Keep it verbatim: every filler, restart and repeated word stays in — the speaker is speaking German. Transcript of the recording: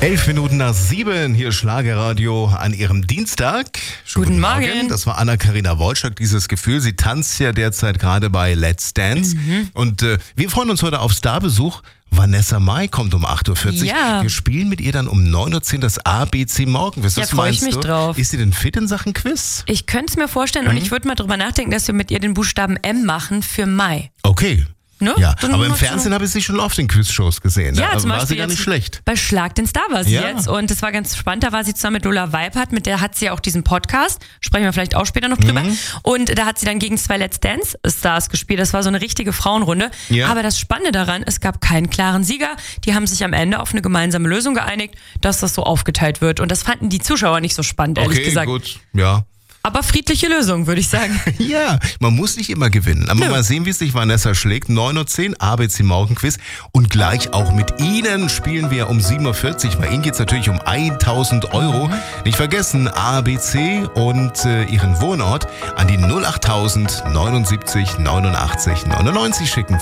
Elf Minuten nach sieben, hier Schlagerradio an ihrem Dienstag. Schönen Guten Morgen. Morgen. Das war Anna-Karina Wolczak, dieses Gefühl. Sie tanzt ja derzeit gerade bei Let's Dance. Mhm. Und äh, wir freuen uns heute auf Starbesuch. Vanessa Mai kommt um acht Uhr vierzig. Ja. Wir spielen mit ihr dann um neun Uhr zehn das A B C Morgenquiz. Ja, freue ich mich du? drauf. Ist sie denn fit in Sachen Quiz? Ich könnte es mir vorstellen, mhm. und ich würde mal drüber nachdenken, dass wir mit ihr den Buchstaben M machen für Mai. Okay. Ne? Ja, Dann aber im Fernsehen so habe ich sie schon oft in Quizshows gesehen. Ja, Da zum war Beispiel sie gar nicht schlecht. Bei Schlag den Star war sie Ja. jetzt und es war ganz spannend, da war sie zusammen mit Lola Weipert, mit der hat sie auch diesen Podcast, sprechen wir vielleicht auch später noch drüber, Mhm. und da hat sie dann gegen zwei Let's Dance Stars gespielt, das war so eine richtige Frauenrunde, Ja. aber das Spannende daran, es gab keinen klaren Sieger, die haben sich am Ende auf eine gemeinsame Lösung geeinigt, dass das so aufgeteilt wird und das fanden die Zuschauer nicht so spannend, ehrlich Okay, gesagt. gut, ja. Aber friedliche Lösung, würde ich sagen. Ja, man muss nicht immer gewinnen. Aber Nö. mal sehen, wie es sich Vanessa schlägt. neun Uhr zehn, A B C Morgenquiz. Und gleich auch mit Ihnen spielen wir um sieben Uhr vierzig. Bei Ihnen geht es natürlich um tausend Euro. Nicht vergessen, A B C und äh, Ihren Wohnort an die null acht null null neunundsiebzig neunundachtzig neunundneunzig schicken.